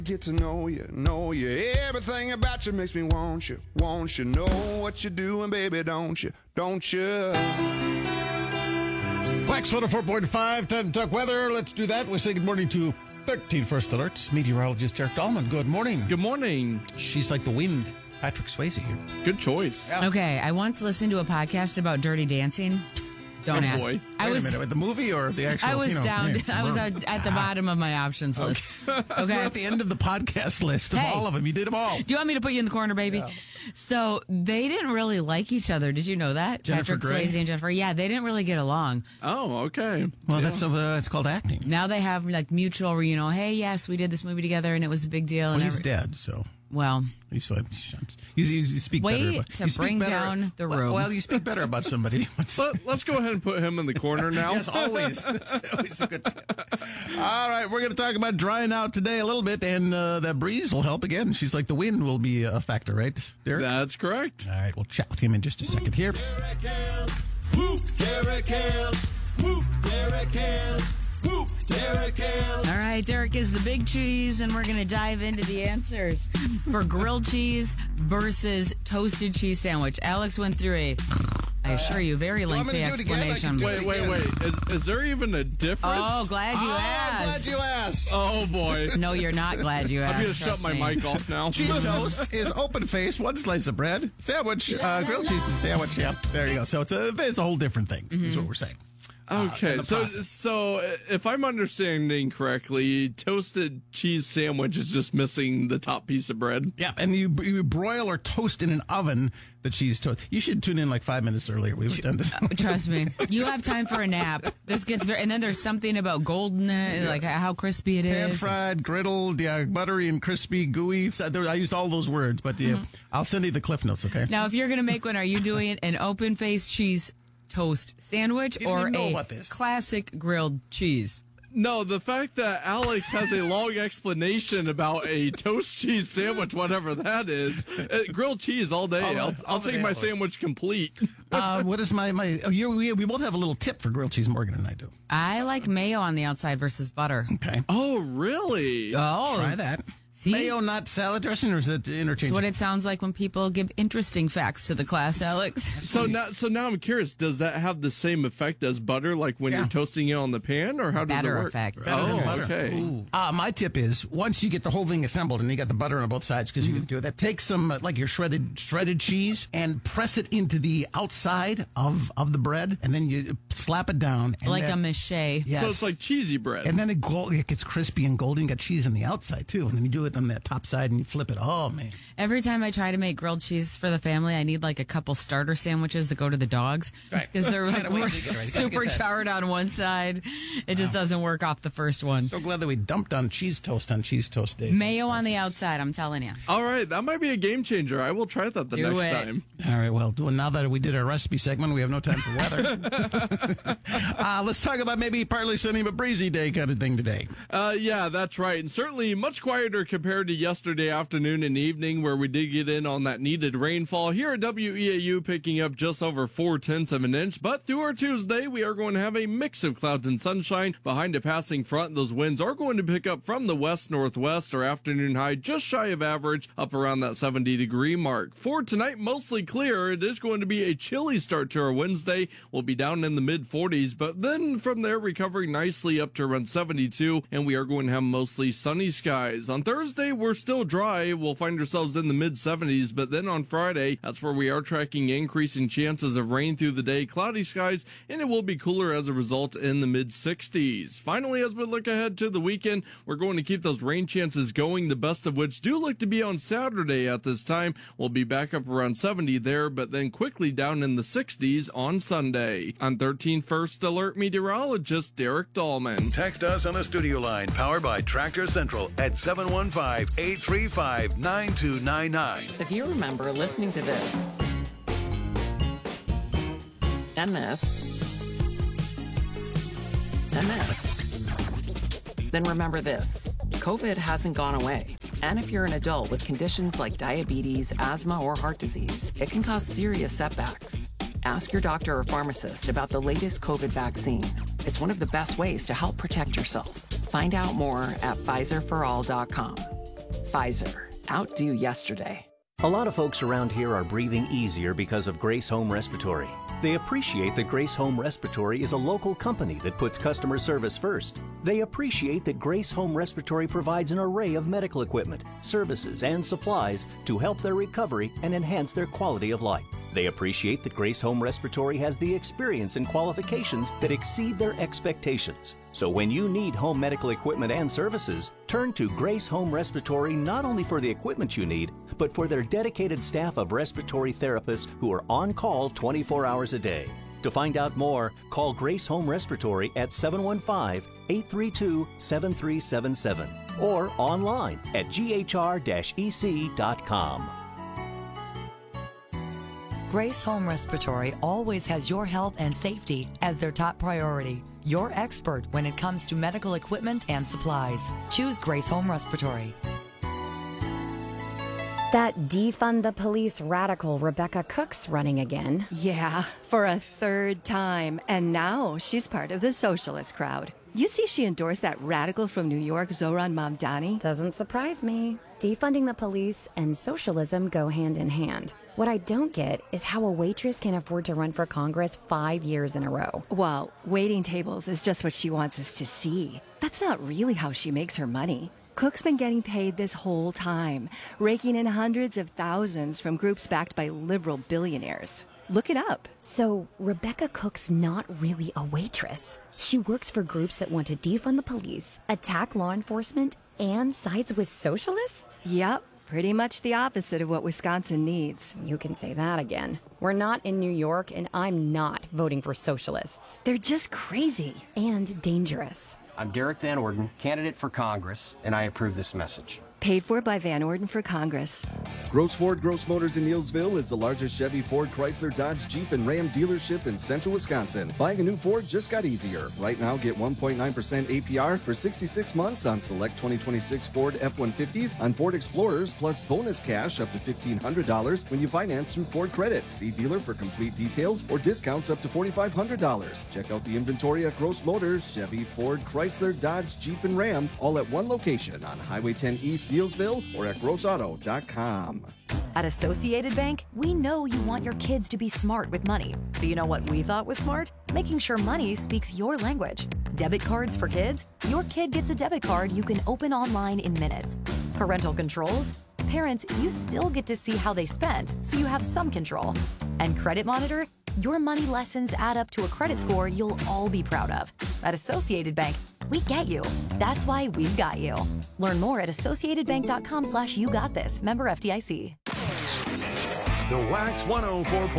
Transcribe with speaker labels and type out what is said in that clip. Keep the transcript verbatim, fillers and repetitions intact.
Speaker 1: Get to know you, know you. Everything about you makes me want you, want you. Know what you're doing, baby, don't you, don't you?
Speaker 2: Wax one oh four point five, time to talk weather. Let's do that. We'll say good morning to thirteen First Alerts. Meteorologist Derek Dahlman. Good morning.
Speaker 3: Good morning.
Speaker 2: She's like the wind. Patrick Swayze here.
Speaker 3: Good choice.
Speaker 2: Yeah.
Speaker 4: Okay, I once listened to a podcast about Dirty Dancing. Don't
Speaker 3: Oh,
Speaker 4: ask.
Speaker 3: boy.
Speaker 4: I
Speaker 2: Wait
Speaker 4: was
Speaker 2: a minute, the movie or the actual?
Speaker 4: I was
Speaker 2: you know,
Speaker 4: down.
Speaker 2: yeah,
Speaker 4: I was at, at the bottom of my options list. Okay.
Speaker 2: We're at the end of the podcast list of
Speaker 4: Hey.
Speaker 2: all of them. You did them all.
Speaker 4: Do you want me to put you in the corner, baby?
Speaker 2: Yeah.
Speaker 4: So they didn't really like each other. Did you know that?
Speaker 2: Jennifer
Speaker 4: Patrick
Speaker 2: Grey?
Speaker 4: Swayze and Jennifer. Yeah, they didn't really get along.
Speaker 3: Oh, okay.
Speaker 2: Well,
Speaker 3: Yeah.
Speaker 2: that's uh, it's called acting.
Speaker 4: Now they have like mutual, you know, hey, yes, we did this movie together and it was a big deal.
Speaker 2: Well,
Speaker 4: and
Speaker 2: he's
Speaker 4: every-
Speaker 2: dead, so.
Speaker 4: Well,
Speaker 2: He's, he's, you speak
Speaker 4: Wait
Speaker 2: better. About,
Speaker 4: to
Speaker 2: you speak
Speaker 4: bring
Speaker 2: better,
Speaker 4: down the
Speaker 2: well-
Speaker 4: room.
Speaker 2: Well, you speak better about somebody.
Speaker 3: Let, let's go ahead and put him in the corner now.
Speaker 2: Yes, always. That's always a good tip. All right, we're going to talk about drying out today a little bit, and uh, that breeze will help again. She's like the wind will be a factor, right, Derek?
Speaker 3: That's correct.
Speaker 2: All right, we'll chat with him in just a second here.
Speaker 5: Derek Hills. Whoop, Derek Hills. Whoop, Derek Hills. Whoop, Derek Hills.
Speaker 4: all right, Derek is the big cheese, and we're going to dive into the answers for grilled cheese versus toasted cheese sandwich. Alex went through a, I assure you, very
Speaker 2: want me
Speaker 4: lengthy
Speaker 2: to do it again? I can
Speaker 4: explanation.
Speaker 2: do
Speaker 3: Wait, wait, wait. Is, is there even a difference?
Speaker 4: Oh, glad you
Speaker 2: oh, I'm
Speaker 4: asked.
Speaker 2: glad you asked.
Speaker 3: Oh, boy.
Speaker 4: No, you're not glad you asked.
Speaker 3: I'm going to shut
Speaker 4: trust
Speaker 3: my
Speaker 4: me.
Speaker 3: mic off now.
Speaker 2: Cheese toast is open face, one slice of bread, sandwich, uh, grilled cheese sandwich. Yeah, there you go. So it's a it's a whole different thing. Is what we're saying.
Speaker 3: Okay,
Speaker 2: in the
Speaker 3: so
Speaker 2: process.
Speaker 3: so if I'm understanding correctly, toasted cheese sandwich is just missing the top piece of bread.
Speaker 2: Yeah, and you you broil or toast in an oven the cheese toast. You should tune in like five minutes earlier. We've done this.
Speaker 4: Trust me, you have time for a nap. This gets very, and then there's something about golden, uh, like how crispy it
Speaker 2: Pan
Speaker 4: is.
Speaker 2: fried, griddled, yeah, buttery and crispy, gooey. So there- I used all those words, but yeah, I'll send you the cliff notes. Okay.
Speaker 4: Now, if you're gonna make one, are you doing an open face cheese toast sandwich
Speaker 2: Didn't
Speaker 4: or
Speaker 2: even know
Speaker 4: a
Speaker 2: about this.
Speaker 4: classic grilled cheese?
Speaker 3: No, the fact that Alex has a long explanation about a toast cheese sandwich, whatever that is, uh, grilled cheese all day.
Speaker 2: All the-
Speaker 3: I'll,
Speaker 2: all
Speaker 3: I'll
Speaker 2: the
Speaker 3: take
Speaker 2: day
Speaker 3: my
Speaker 2: long.
Speaker 3: sandwich complete.
Speaker 2: uh, what is my my? Oh, you, we we both have a little tip for grilled cheese. Morgan and I do.
Speaker 4: I like mayo on the outside versus butter.
Speaker 2: Okay.
Speaker 3: Oh, really?
Speaker 4: Oh,
Speaker 2: Try that.
Speaker 4: See?
Speaker 2: Mayo, not salad dressing, or is it
Speaker 4: That's
Speaker 2: interchangeable?
Speaker 4: what it sounds like when people give interesting facts to the class, Alex.
Speaker 3: So now, so now I'm curious. Does that have the same effect as butter, like when
Speaker 2: Yeah.
Speaker 3: you're toasting it on the pan, or how does
Speaker 4: Better
Speaker 3: it work?
Speaker 4: effect.
Speaker 2: Better than
Speaker 3: Oh,
Speaker 2: butter.
Speaker 3: okay.
Speaker 2: Ooh. Uh, my tip is once you get the whole thing assembled and you got the butter on both sides because you can do that. Take some uh, like your shredded shredded cheese and press it into the outside of of the bread, and then you slap it down. And
Speaker 4: Like
Speaker 2: then,
Speaker 4: a mache.
Speaker 2: yes.
Speaker 3: So it's like cheesy bread.
Speaker 2: And then it, go, it gets crispy and golden. You got cheese on the outside too, and then you do it on the top side and you flip it. Oh man!
Speaker 4: Every time I try to make grilled cheese for the family, I need like a couple starter sandwiches that go to the dogs.
Speaker 2: Right.
Speaker 4: Because they're like
Speaker 2: Gotta wait
Speaker 4: more
Speaker 2: till you get ready. Gotta
Speaker 4: super
Speaker 2: get that.
Speaker 4: charred on one side. It just doesn't work off the first one.
Speaker 2: So glad that we dumped on cheese toast on cheese toast day.
Speaker 4: Mayo on the outside, I'm telling you.
Speaker 3: All right, that might be a game changer. I will try that the
Speaker 4: Do
Speaker 3: next
Speaker 4: it.
Speaker 3: time.
Speaker 2: All right, well, doing now that we did our recipe segment, we have no time for weather. uh, let's talk about maybe partly sunny but breezy day kind of thing today.
Speaker 3: Uh, yeah, that's right. And certainly much quieter compared to yesterday afternoon and evening where we did get in on that needed rainfall. Here at W E A U picking up just over four tenths of an inch. But through our Tuesday, we are going to have a mix of clouds and sunshine behind a passing front. Those winds are going to pick up from the west-northwest. Our afternoon high just shy of average, up around that seventy degree mark. For tonight, mostly clear. It is going to be a chilly start to our Wednesday. We'll be down in the mid forties, but then from there recovering nicely up to around seventy-two, and we are going to have mostly sunny skies. On Thursday, we're still dry. We'll find ourselves in the mid seventies, but then on Friday, that's where we are tracking increasing chances of rain through the day, cloudy skies, and it will be cooler as a result in the mid sixties. Finally, as we look ahead to the weekend, we're going to keep those rain chances going, the best of which do look to be on Saturday at this time. We'll be back up around seventy there, but then quickly down in the sixties on Sunday. On thirteen First Alert meteorologist Derek Dahlman.
Speaker 6: Text us on the studio line powered by Tractor Central at seven one five, eight three five, nine two nine nine.
Speaker 7: If you remember listening to this and this and this, then remember this. COVID hasn't gone away. And if you're an adult with conditions like diabetes, asthma, or heart disease, it can cause serious setbacks. Ask your doctor or pharmacist about the latest COVID vaccine. It's one of the best ways to help protect yourself. Find out more at Pfizer for all dot com. Pfizer. Outdo yesterday.
Speaker 8: A lot of folks around here are breathing easier because of Grace Home Respiratory. They appreciate that Grace Home Respiratory is a local company that puts customer service first. They appreciate that Grace Home Respiratory provides an array of medical equipment, services, and supplies to help their recovery and enhance their quality of life. They appreciate that Grace Home Respiratory has the experience and qualifications that exceed their expectations. So when you need home medical equipment and services, turn to Grace Home Respiratory not only for the equipment you need, but for their dedicated staff of respiratory therapists who are on call twenty-four hours a day. To find out more, call Grace Home Respiratory at seven one five, eight three two, seven three seven seven or online at g h r dash e c dot com.
Speaker 9: Grace Home Respiratory always has your health and safety as their top priority. Your expert when it comes to medical equipment and supplies. Choose Grace Home Respiratory.
Speaker 10: That defund the police radical Rebecca Cook's running again.
Speaker 11: Yeah, for a third time. And now she's part of the socialist crowd. You see she endorsed that radical from New York, Zohran Mamdani?
Speaker 10: Doesn't surprise me. Defunding the police and socialism go hand in hand. What I don't get is how a waitress can afford to run for Congress five years in a row.
Speaker 11: Well, waiting tables is just what she wants us to see. That's not really how she makes her money. Cook's been getting paid this whole time, raking in hundreds of thousands from groups backed by liberal billionaires. Look it up.
Speaker 10: So Rebecca Cook's not really a waitress. She works for groups that want to defund the police, attack law enforcement, and sides with socialists?
Speaker 11: Yep. Pretty much the opposite of what Wisconsin needs.
Speaker 10: You can say that again. We're not in New York, and I'm not voting for socialists.
Speaker 11: They're just crazy.
Speaker 10: And dangerous.
Speaker 12: I'm Derek Van Orden, candidate for Congress, and I approve this message.
Speaker 11: Paid for by Van Orden for Congress.
Speaker 13: Gross Ford Gross Motors in Neillsville is the largest Chevy, Ford, Chrysler, Dodge, Jeep, and Ram dealership in central Wisconsin. Buying a new Ford just got easier. Right now, get one point nine percent A P R for sixty-six months on select twenty twenty-six Ford F one fifties, on Ford Explorers, plus bonus cash up to fifteen hundred dollars when you finance through Ford Credit. See dealer for complete details or discounts up to forty-five hundred dollars. Check out the inventory at Gross Motors, Chevy, Ford, Chrysler, Dodge, Jeep, and Ram, all at one location on Highway ten East, Neillsville, or at gross auto dot com.
Speaker 14: At Associated Bank, we know you want your kids to be smart with money. So you know what we thought was smart? Making sure money speaks your language. Debit cards for kids? Your kid gets a debit card you can open online in minutes. Parental controls? Parents, you still get to see how they spend, so you have some control. And Credit Monitor? Your money lessons add up to a credit score you'll all be proud of. At Associated Bank, we get you. That's why we've got you. Learn more at associatedbank.com slash you got this. Member F D I C.
Speaker 6: The Wax one oh four point